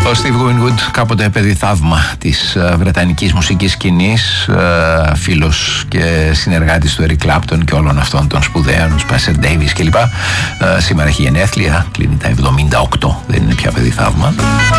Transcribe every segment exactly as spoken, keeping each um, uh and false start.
Ο Steve Winwood, κάποτε παιδί θαύμα της βρετανικής μουσικής σκηνής, φίλος και συνεργάτης του Eric Clapton και όλων αυτών των σπουδαίων, Spencer Davis κλπ. Σήμερα έχει γενέθλια, κλείνει τα εβδομήντα οκτώ, δεν είναι πια παιδί θαύμα.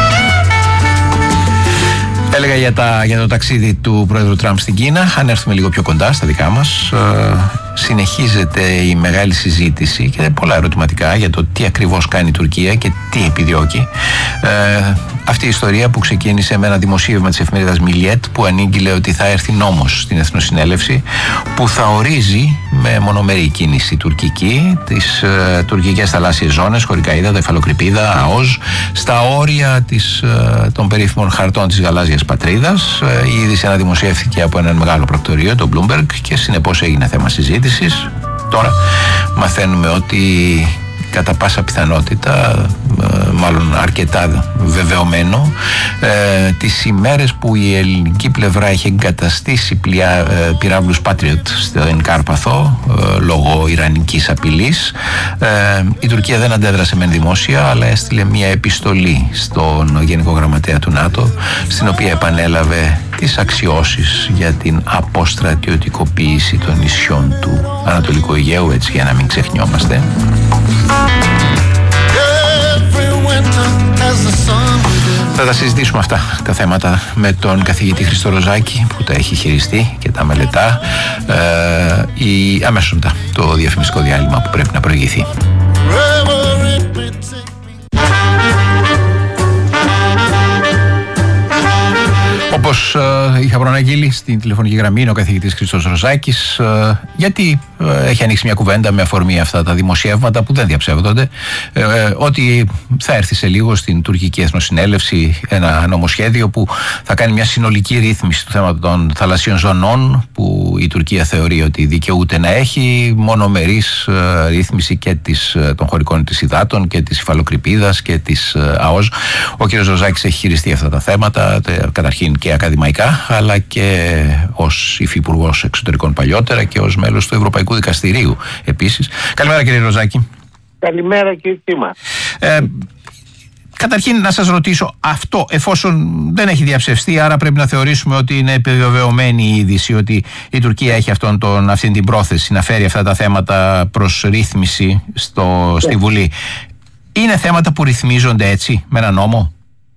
Έλεγα για, τα, για το ταξίδι του πρόεδρου Τραμπ στην Κίνα. Αν έρθουμε λίγο πιο κοντά στα δικά μας, ε, συνεχίζεται η μεγάλη συζήτηση και πολλά ερωτηματικά για το τι ακριβώς κάνει η Τουρκία και τι επιδιώκει. Ε, αυτή η ιστορία που ξεκίνησε με ένα δημοσίευμα της εφημερίδας Μιλιέτ που ανήγγειλε ότι θα έρθει νόμος στην Εθνοσυνέλευση που θα ορίζει με μονομερή κίνηση τουρκική τις ε, τουρκικές θαλάσσιες ζώνες, χωρικά ύδατα, υφαλοκρηπίδα, ΑΟΣ, στα όρια της, ε, των περίφημων χαρτών της γαλάζιας πατρίδας. Ε, η είδηση αναδημοσιεύθηκε από έναν μεγάλο πρακτορείο, το Bloomberg, και συνεπώς έγινε θέμα συζήτησης. Τώρα μαθαίνουμε ότι κατά πάσα πιθανότητα, μάλλον αρκετά βεβαιωμένο, ε, τις ημέρες που η ελληνική πλευρά έχει εγκαταστήσει πλοία, ε, πυράβλους Patriot στην Κάρπαθο ε, λόγω ιρανικής απειλής, ε, η Τουρκία δεν αντέδρασε μεν δημόσια, αλλά έστειλε μια επιστολή στον Γενικό Γραμματέα του ΝΑΤΟ, στην οποία επανέλαβε τις αξιώσεις για την αποστρατιωτικοποίηση των νησιών του Ανατολικού Αιγαίου, έτσι για να μην ξεχνιόμαστε. Θα τα συζητήσουμε αυτά τα θέματα με τον καθηγητή Χριστό Ροζάκη που τα έχει χειριστεί και τα μελετά ε, η, αμέσως μετά το διαφημιστικό διάλειμμα που πρέπει να προηγηθεί. Όπως ε, είχα προαναγγείλει, στην τηλεφωνική γραμμή είναι ο καθηγητής Χριστός Ροζάκης, ε, γιατί ε, έχει ανοίξει μια κουβέντα με αφορμή αυτά τα δημοσιεύματα που δεν διαψεύδονται, ε, ε, ότι θα έρθει σε λίγο στην τουρκική Εθνοσυνέλευση ένα νομοσχέδιο που θα κάνει μια συνολική ρύθμιση του θέματος των θαλασσίων ζωνών, που η Τουρκία θεωρεί ότι δικαιούται να έχει, μονομερής ε, ρύθμιση και της, ε, των χωρικών της υδάτων και της υφαλοκρηπίδας και της ε, ΑΟΣ. Ο κ. Ροζάκης έχει χειριστεί αυτά τα θέματα, τε, καταρχήν και ακαδημαϊκά, αλλά και ως υφυπουργός εξωτερικών παλιότερα και ως μέλος του Ευρωπαϊκού Δικαστηρίου επίσης. Καλημέρα κύριε Ροζάκη. Καλημέρα κύριε Τίμα. Ε, καταρχήν να σας ρωτήσω αυτό, εφόσον δεν έχει διαψευστεί, άρα πρέπει να θεωρήσουμε ότι είναι επιβεβαιωμένη η είδηση ότι η Τουρκία έχει αυτόν τον, αυτή την πρόθεση να φέρει αυτά τα θέματα προς ρύθμιση στο, στη Βουλή. Είναι θέματα που ρυθμίζονται έτσι με ένα νόμο?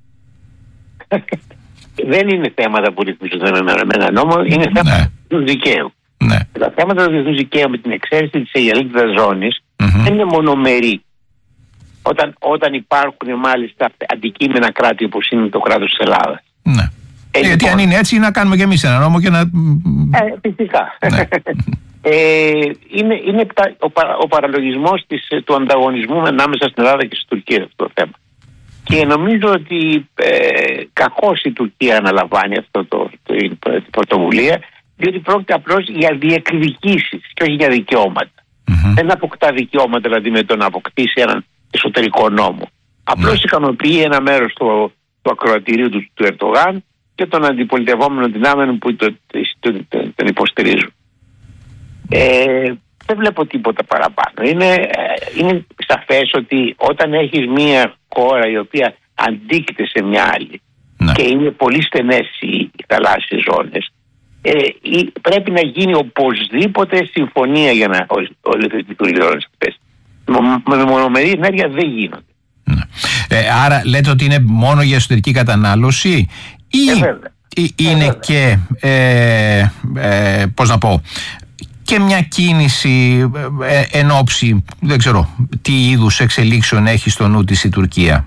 Δεν είναι θέματα που ρυθμίζονται με ένα νόμο, είναι θέματα ναι. του δικαίου. Ναι. Τα θέματα του διεθνούς δικαίου, με την εξαίρεση της Αιγαλίδας ζώνης, mm-hmm. δεν είναι μονομερή. Όταν, όταν υπάρχουν μάλιστα αντικείμενα κράτη όπως είναι το κράτος της Ελλάδας. Ναι. Ε, Γιατί λοιπόν, αν είναι έτσι, να κάνουμε και εμείς ένα νόμο και να. Ε, φυσικά. Ναι. ε, είναι είναι ο, παρα, ο παραλογισμός της, του ανταγωνισμού ανάμεσα στην Ελλάδα και στην Τουρκία αυτό το θέμα. Και νομίζω ότι ε, κακώς η Τουρκία αναλαμβάνει αυτό το, το, το, την πρωτοβουλία, διότι πρόκειται απλώς για διεκδικήσεις και όχι για δικαιώματα. Mm-hmm. Δεν αποκτά δικαιώματα δηλαδή με το να αποκτήσει έναν εσωτερικό νόμο. Απλώς mm-hmm. ικανοποιεί ένα μέρος του, του ακροατηρίου του, του Ερντογάν και των αντιπολιτευόμενων δυνάμεων που το, το, το, το, τον υποστηρίζουν. Ε, δεν βλέπω τίποτα παραπάνω. Είναι, είναι σαφές ότι όταν έχεις μία χώρα η οποία αντίκειται σε μια άλλη ναι. και είναι πολύ στενές οι θαλάσσιες ζώνες, ε, πρέπει να γίνει οπωσδήποτε συμφωνία για να ολοκληρωθούν οι ζώνες αυτές. Με μονομερή ενέργεια δεν γίνονται. Ναι. Ε, άρα λέτε ότι είναι μόνο για εσωτερική κατανάλωση ή ε, είναι ε, και ε, ε, πώς να πω, και μια κίνηση ε, εν όψη, δεν ξέρω τι είδους εξελίξεων έχει στο νου της η Τουρκία?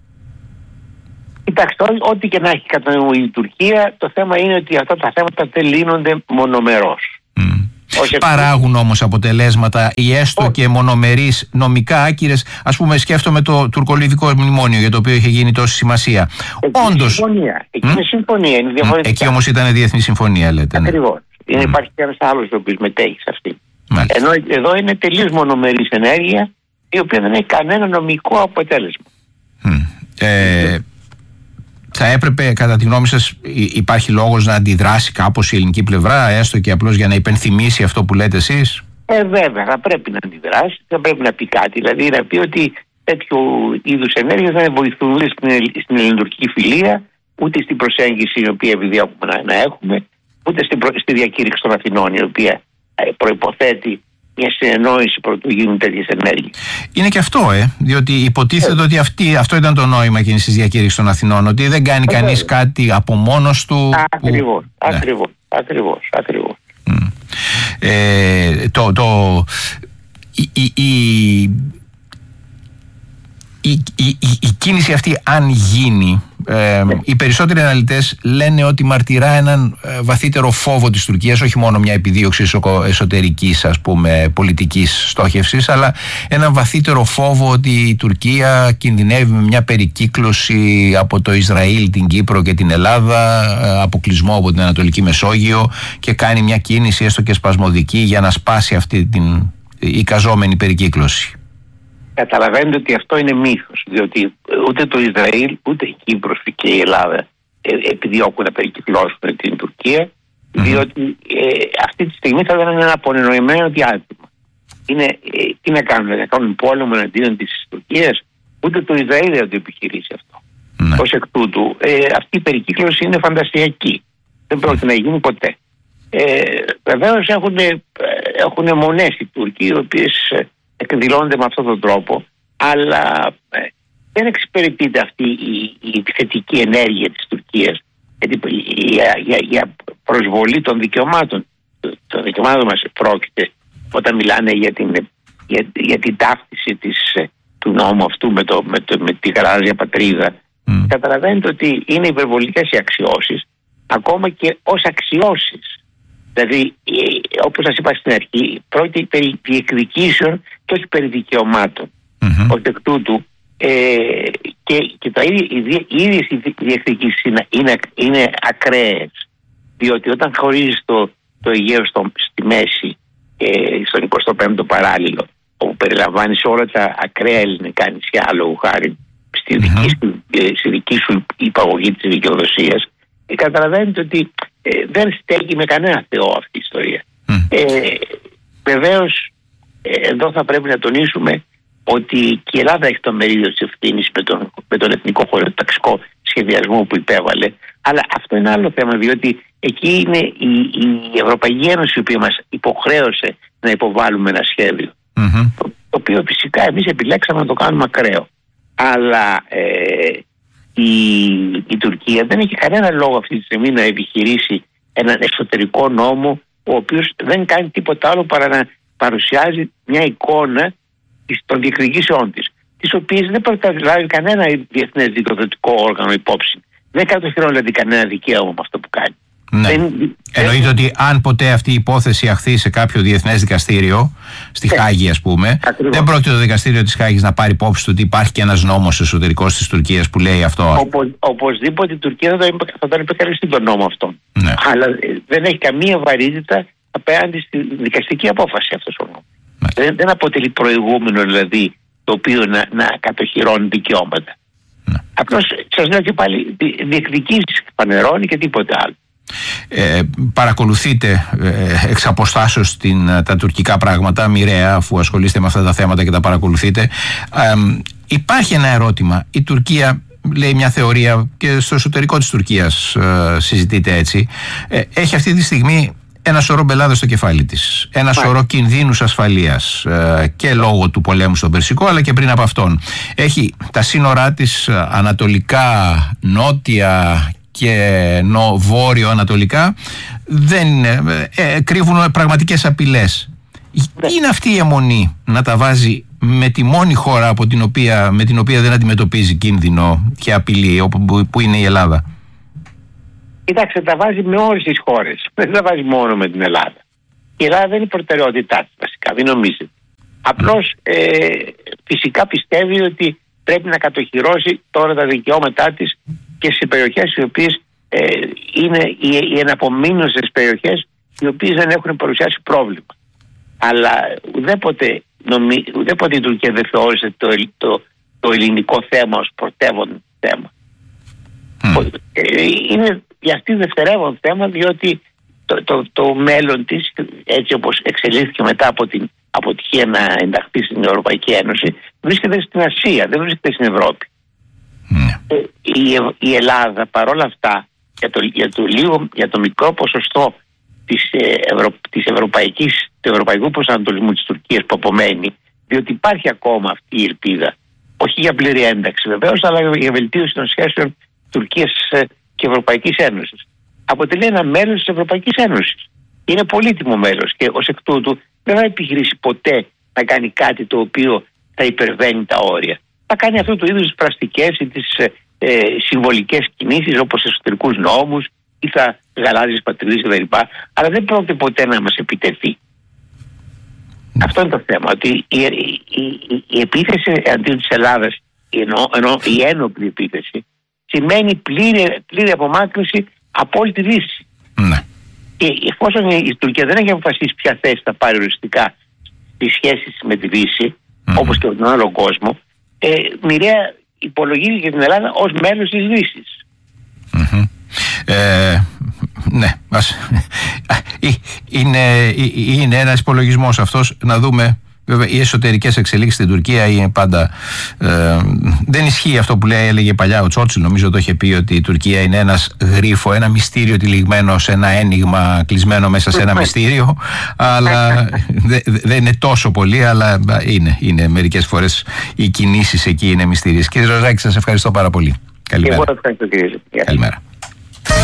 Κοιτάξτε, ό,τι και να έχει κατά νου η Τουρκία, το θέμα είναι ότι αυτά τα θέματα δεν λύνονται μονομερώς. Mm. Όχι παράγουν όμως αποτελέσματα ή έστω Όχι. και μονομερείς νομικά άκυρες? Ας πούμε, σκέφτομαι το τουρκολιβικό μνημόνιο για το οποίο είχε γίνει τόση σημασία. Εκεί Όντως. Συμφωνία. Εκεί είναι συμφωνία. Είναι διαφορετικά. Εκεί όμως ήταν διεθνή συμφωνία, λέτε. Ακριβώς. Ναι. Mm. Υπάρχει και ένας άλλος ο οποίος μετέχει σε αυτή. Μάλιστα. Ενώ εδώ είναι τελείως μονομερής ενέργεια, η οποία δεν έχει κανένα νομικό αποτέλεσμα. Mm. Ε, θα έπρεπε, κατά τη γνώμη σας, υπάρχει λόγος να αντιδράσει κάπως η ελληνική πλευρά, έστω και απλώς για να υπενθυμίσει αυτό που λέτε εσείς? Ε, βέβαια, θα πρέπει να αντιδράσει, θα πρέπει να πει κάτι. Δηλαδή να πει ότι τέτοιου είδους ενέργειες δεν βοηθούν ούτε στην ελληνοτουρκική φιλία, ούτε στην προσέγγιση η οποία επιδιώκουμε να, να έχουμε, ούτε στην προ, στη διακήρυξη των Αθηνών, η οποία προϋποθέτει μια συνεννόηση προτού γίνουν τέτοιες ενέργειες. Είναι και αυτό, ε, διότι υποτίθεται ε. ότι αυτή, αυτό ήταν το νόημα εκείνης της διακήρυξης των Αθηνών, ότι δεν κάνει ε, κανείς ε. κάτι από μόνος του. Ακριβώς, που... ακριβώς, ναι. ακριβώς, ακριβώς. Mm. Ε, το, το, η, η, η, η, η, η κίνηση αυτή, αν γίνει, ε, ναι. οι περισσότεροι αναλυτές λένε ότι μαρτυρά έναν βαθύτερο φόβο της Τουρκίας, όχι μόνο μια επιδίωξη εσωτερικής, ας πούμε, πολιτικής στόχευσης, αλλά έναν βαθύτερο φόβο ότι η Τουρκία κινδυνεύει με μια περικύκλωση από το Ισραήλ, την Κύπρο και την Ελλάδα, αποκλεισμό από την Ανατολική Μεσόγειο, και κάνει μια κίνηση έστω και σπασμωδική για να σπάσει αυτή την εικαζόμενη περικύκλωση. Καταλαβαίνετε ότι αυτό είναι μύθος, διότι ούτε το Ισραήλ, ούτε η Κύπρος και η Ελλάδα επιδιώκουν να περικυκλώσουν την Τουρκία, mm-hmm. διότι ε, αυτή τη στιγμή θα ήταν ένα απονενοημένο διάστημα. Είναι, ε, τι να κάνουν, να κάνουν πόλεμο εναντίον της Τουρκίας, ούτε το Ισραήλ δεν το επιχειρήσει αυτό. Mm-hmm. Ως εκ τούτου, ε, αυτή η περικύκλωση είναι φαντασιακή. Δεν πρόκειται να γίνει ποτέ. Ε, βεβαίως έχουν, έχουν μονές οι Τούρκοι, οι οποίες εκδηλώνονται με αυτόν τον τρόπο, αλλά ε, δεν εξυπηρετείται αυτή η, η θετική ενέργεια της Τουρκίας για, για, για προσβολή των δικαιωμάτων. Των δικαιωμάτων μας πρόκειται όταν μιλάνε για την, για, για την ταύτιση της, του νόμου αυτού με, το, με, το, με τη γαλάζια πατρίδα. Mm. Καταλαβαίνετε ότι είναι υπερβολικές οι αξιώσεις, ακόμα και ως αξιώσεις. Δηλαδή, όπως σας είπα στην αρχή, πρόκειται περί διεκδικήσεων και όχι περί δικαιωμάτων. Mm-hmm. Ως εκ τούτου, ε, και, και τα ίδια, οι ίδιες οι διεκδικήσεις είναι, είναι, είναι ακραίες. Διότι όταν χωρίζεις το, το Αιγαίο στο, στη μέση, ε, στον εικοστό πέμπτο παράλληλο, όπου περιλαμβάνεις όλα τα ακραία ελληνικά νησιά, λόγου χάρη, στη δική, mm-hmm. στη, στη δική σου υπαγωγή της δικαιοδοσίας, ε, καταλαβαίνετε ότι ε, δεν στέκει με κανένα θεό αυτή η ιστορία. Mm. Ε, βεβαίως, ε, εδώ θα πρέπει να τονίσουμε ότι και η Ελλάδα έχει το μερίδιο της ευθύνης με τον, με τον εθνικό χωροταξικό σχεδιασμό που υπέβαλε. Αλλά αυτό είναι άλλο θέμα, διότι εκεί είναι η, η Ευρωπαϊκή Ένωση η οποία μας υποχρέωσε να υποβάλουμε ένα σχέδιο. Mm-hmm. Το, το οποίο φυσικά εμείς επιλέξαμε να το κάνουμε ακραίο. Αλλά ε, η, η Τουρκία δεν έχει κανένα λόγο αυτή τη στιγμή να επιχειρήσει έναν εσωτερικό νόμο, ο οποίος δεν κάνει τίποτα άλλο παρά να παρουσιάζει μια εικόνα των διεκδικήσεών της, τις οποίες δεν προκαλεί κανένα διεθνές δικαιοδοτικό όργανο υπόψη. Δεν κατοχυρώνει δηλαδή κανένα δικαίωμα με αυτό που κάνει. Ναι. Δεν, Εννοείται δεν... ότι αν ποτέ αυτή η υπόθεση αχθεί σε κάποιο διεθνές δικαστήριο, στη ναι. Χάγη ας πούμε, ακριβώς. Δεν πρόκειται το δικαστήριο της Χάγης να πάρει υπόψη του ότι υπάρχει και ένας νόμος εσωτερικός της Τουρκίας που λέει αυτό. Οπο, οπωσδήποτε η Τουρκία θα, θα τον επικαλεστεί τον νόμο αυτόν. Ναι. Αλλά δεν έχει καμία βαρύτητα απέναντι στη δικαστική απόφαση αυτός ο νόμος. Ναι. Δεν, δεν αποτελεί προηγούμενο δηλαδή το οποίο να, να κατοχυρώνει δικαιώματα. Ναι. Απλώς σας λέω και πάλι διεκδικήσεις φανερώνει και τίποτα άλλο. Ε, παρακολουθείτε ε, εξ αποστάσεως την, τα τουρκικά πράγματα μοιραία, αφού ασχολείστε με αυτά τα θέματα και τα παρακολουθείτε. Ε, υπάρχει ένα ερώτημα. Η Τουρκία, λέει μια θεωρία και στο εσωτερικό της Τουρκίας ε, συζητείται έτσι, ε, έχει αυτή τη στιγμή ένα σωρό μπελάδες στο κεφάλι της, ένα Μάλιστα. σωρό κινδύνους ασφαλείας ε, και λόγω του πολέμου στον Περσικό αλλά και πριν από αυτόν. Έχει τα σύνορά της ανατολικά, νότια και νο, βόρειο-ανατολικά, δεν είναι, ε, κρύβουν πραγματικές απειλές. Ναι. Είναι αυτή η αιμονή να τα βάζει με τη μόνη χώρα από την οποία, με την οποία δεν αντιμετωπίζει κίνδυνο και απειλή, όπου, που είναι η Ελλάδα? Κοιτάξτε, τα βάζει με όλες τις χώρες. Δεν τα βάζει μόνο με την Ελλάδα. Η Ελλάδα δεν είναι η προτεραιότητά της βασικά, μην νομίζετε. Απλώς ε, φυσικά πιστεύει ότι πρέπει να κατοχυρώσει τώρα τα δικαιώματά της και σε περιοχές οι οποίες ε, είναι οι, οι εναπομείνωσες περιοχές, οι οποίες δεν έχουν παρουσιάσει πρόβλημα. Αλλά ουδέποτε, νομι, ουδέποτε η Τουρκία δεν θεώρησε το, το, το ελληνικό θέμα ως πρωτεύον θέμα. Mm. Ε, είναι για αυτή δευτερεύον θέμα, διότι το, το, το μέλλον της, έτσι όπως εξελίχθηκε μετά από την αποτυχία να ενταχθεί στην Ευρωπαϊκή Ένωση, βρίσκεται στην Ασία, δεν βρίσκεται στην Ευρώπη. Mm. Ε, η, η Ελλάδα παρόλα αυτά για το, για το, λίγο, για το μικρό ποσοστό της, Ευρω, της ευρωπαϊκής, του ευρωπαϊκού προσανατολισμού της Τουρκίας που απομένει, διότι υπάρχει ακόμα αυτή η ελπίδα, όχι για πλήρη ένταξη βεβαίως, αλλά για βελτίωση των σχέσεων Τουρκίας και Ευρωπαϊκής Ένωσης. Αποτελεί ένα μέλος της Ευρωπαϊκής Ένωσης. Είναι πολύτιμο μέλος και ως εκ τούτου δεν θα επιχειρήσει ποτέ να κάνει κάτι το οποίο θα υπερβαίνει τα όρια. Θα κάνει αυτού του είδους τις πραστικές ή τις ε, συμβολικές κινήσεις όπως εσωτερικούς νόμους ή θα γαλάζιες πατρίδες κλπ. Αλλά δεν πρόκειται ποτέ να μας επιτεθεί. Mm. Αυτό είναι το θέμα. Ότι η, η, η, η επίθεση αντίον της Ελλάδας, ενώ, ενώ η ένοπλη επίθεση, σημαίνει πλήρη, πλήρη απομάκρυνση από όλη τη Δύση. Mm. Και εφόσον η Τουρκία δεν έχει αποφασίσει ποια θέση θα πάρει οριστικά στις σχέσεις με τη Δύση, mm. όπως και με τον άλλο κόσμο, ε, μοιραία υπολογίζει και την Ελλάδα ως μέλος της Δύσης. Mm-hmm. Ε, ναι, ας, είναι, είναι ένας υπολογισμός αυτός. Να δούμε. Βέβαια, οι εσωτερικές εξελίξεις στην Τουρκία είναι πάντα. Ε, δεν ισχύει αυτό που λέει, έλεγε παλιά ο Τσόρτσιλ, νομίζω το είχε πει, ότι η Τουρκία είναι ένας γρίφο, ένα μυστήριο τυλιγμένο σε ένα ένιγμα, κλεισμένο μέσα σε ένα μυστήριο. Αλλά δεν δε είναι τόσο πολύ, αλλά είναι, είναι μερικές φορές οι κινήσεις εκεί είναι μυστήριες. Κύριε Ροζάκη, σας ευχαριστώ πάρα πολύ. Καλημέρα. Και εγώ ευχαριστώ, κύριε. Καλημέρα.